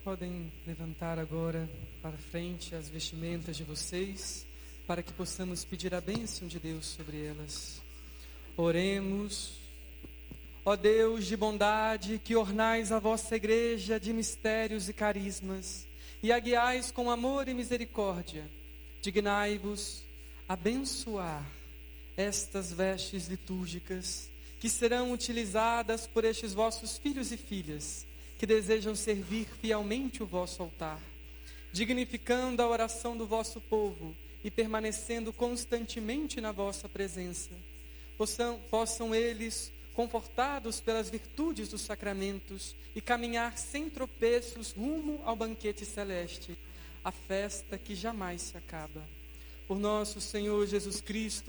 Podem levantar agora para frente as vestimentas de vocês, para que possamos pedir a bênção de Deus sobre elas. Oremos. Ó Deus de bondade, que ornais a vossa igreja de mistérios e carismas, e a guiais com amor e misericórdia, dignai-vos abençoar estas vestes litúrgicas, que serão utilizadas por estes vossos filhos e filhas, que desejam servir fielmente o vosso altar, dignificando a oração do vosso povo e permanecendo constantemente na vossa presença. Possam eles, confortados pelas virtudes dos sacramentos, e caminhar sem tropeços rumo ao banquete celeste, a festa que jamais se acaba. Por nosso Senhor Jesus Cristo,